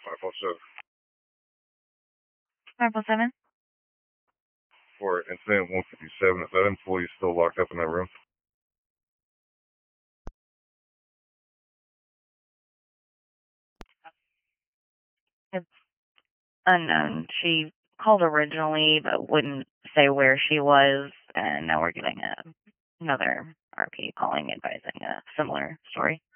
507. 507? For incident 157, is that employee still locked up in that room? It's unknown. She called originally, but wouldn't say where she was, and now we're getting another RP calling advising a similar story.